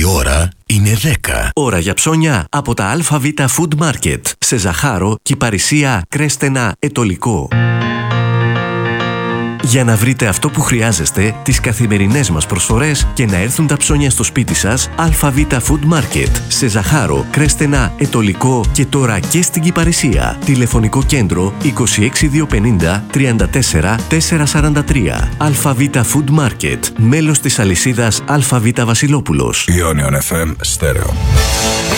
ώρα είναι 10. Ώρα για ψώνια από τα ΑΒ Food Market σε Ζαχάρο, Κυπαρισία, Κρέστενα, Ετωλικό. Για να βρείτε αυτό που χρειάζεστε, τις καθημερινές μας προσφορές και να έρθουν τα ψώνια στο σπίτι σας, ΑΒ Food Market σε Ζαχάρο, Κρέστενα, Ετωλικό και τώρα και στην Κυπαρισία. Τηλεφωνικό κέντρο 26250 34 443. ΑΒ Food Market, μέλος της αλυσίδας ΑΒ Βασιλόπουλος. Ionion FM Stereo.